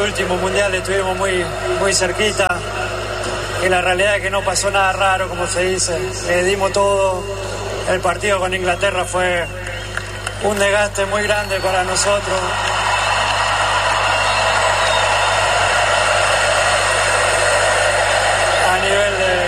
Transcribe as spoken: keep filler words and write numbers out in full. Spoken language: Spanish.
último mundial estuvimos muy, muy cerquita, y la realidad es que no pasó nada raro, como se dice. Le dimos todo. El partido con Inglaterra fue un desgaste muy grande para nosotros.